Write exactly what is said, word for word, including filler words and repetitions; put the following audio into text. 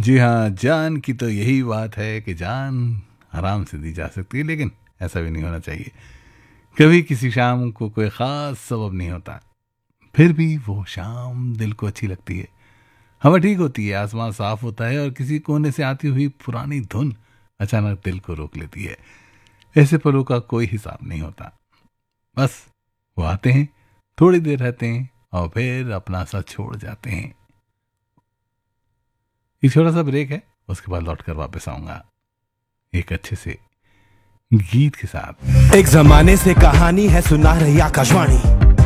जी हाँ, जान की तो यही बात है कि जान आराम से दी जा सकती है, लेकिन ऐसा भी नहीं होना चाहिए। कभी किसी शाम को कोई ख़ास सबब नहीं होता, फिर भी वो शाम दिल को अच्छी लगती है। हवा ठीक होती है, आसमान साफ होता है और किसी कोने से आती हुई पुरानी धुन अचानक दिल को रोक लेती है। ऐसे पलों का कोई हिसाब नहीं होता, बस वो आते हैं, थोड़ी देर रहते हैं और फिर अपना सा छोड़ जाते हैं। एक छोटा सा ब्रेक है, उसके बाद लौट कर वापस आऊंगा एक अच्छे से गीत के साथ। एक जमाने से कहानी है सुना रही आकाशवाणी,